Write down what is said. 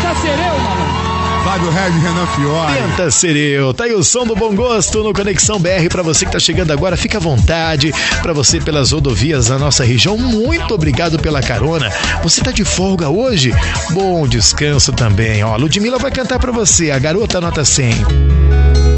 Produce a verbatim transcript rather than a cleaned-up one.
Sereu, mano. Fábio Regis, Renan Fiore. Penta Sereu, tá aí o som do bom gosto no Conexão B R. Pra você que tá chegando agora, fica à vontade. Pra você pelas rodovias da nossa região, muito obrigado pela carona. Você tá de folga hoje? Bom descanso também. Ó, Ludmilla vai cantar pra você, A Garota Nota cem.